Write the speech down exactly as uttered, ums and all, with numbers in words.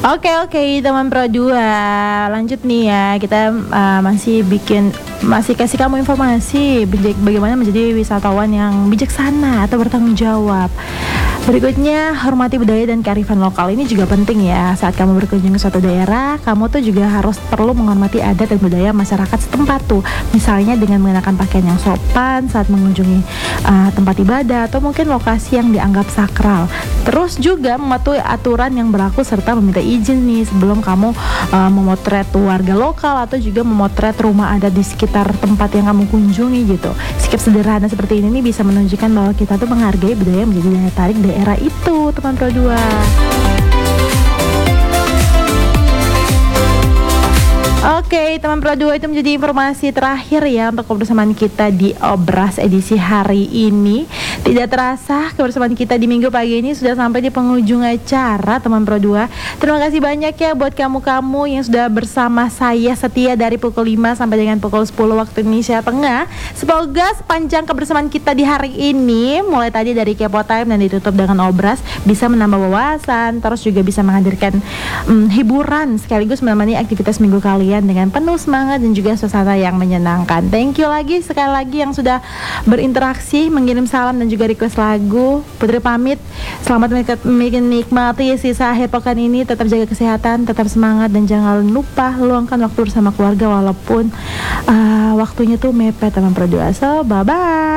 Oke oke teman Pro dua, lanjut nih ya, kita uh, masih bikin masih kasih kamu informasi bagaimana menjadi wisatawan yang bijaksana atau bertanggung jawab. Berikutnya, hormati budaya dan kearifan lokal. Ini juga penting ya. Saat kamu berkunjung ke suatu daerah, kamu tuh juga harus perlu menghormati adat dan budaya masyarakat setempat tuh. Misalnya dengan mengenakan pakaian yang sopan saat mengunjungi uh, tempat ibadah atau mungkin lokasi yang dianggap sakral. Terus juga mematuhi aturan yang berlaku serta meminta izin nih sebelum kamu uh, memotret warga lokal atau juga memotret rumah adat di sekitar tempat yang kamu kunjungi gitu. Sikap sederhana seperti ini nih bisa menunjukkan bahwa kita tuh menghargai budaya yang menjadi daya tarik daerah era itu, teman Pro dua. Oke, teman Pro dua, itu menjadi informasi terakhir ya untuk kebersamaan kita di Obras edisi hari ini. Tidak terasa kebersamaan kita di minggu pagi ini sudah sampai di penghujung acara, teman Pro dua. Terima kasih banyak ya buat kamu-kamu yang sudah bersama saya setia dari pukul lima sampai dengan pukul sepuluh waktu Indonesia Tengah. Semoga sepanjang kebersamaan kita di hari ini, mulai tadi dari Kepo Time dan ditutup dengan Obras, bisa menambah wawasan, terus juga bisa menghadirkan um, hiburan sekaligus menemani aktivitas minggu kalian dengan penuh semangat dan juga suasana yang menyenangkan. Thank you lagi sekali lagi yang sudah berinteraksi, mengirim salam dan juga request lagu. Putri pamit, selamat menikmati sisa akhir pekan ini. Tetap jaga kesehatan, tetap semangat, dan jangan lupa luangkan waktu bersama keluarga walaupun uh, waktunya tuh mepet, teman Pro dua. So bye bye.